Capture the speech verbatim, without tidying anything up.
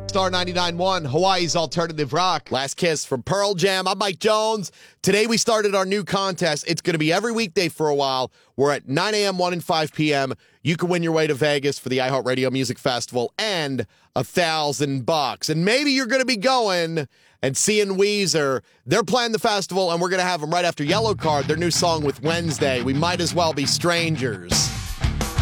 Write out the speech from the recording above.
Star ninety-nine point one, Hawaii's Alternative Rock. Last Kiss from Pearl Jam. I'm Mike Jones. Today we started our new contest. It's going to be every weekday for a while. We're at nine a.m., one and five p.m. You can win your way to Vegas for the iHeartRadio Music Festival and a thousand bucks. And maybe you're going to be going and seeing Weezer. They're playing the festival, and we're going to have them right after Yellow Card, their new song with Wednesday. We might as well be strangers.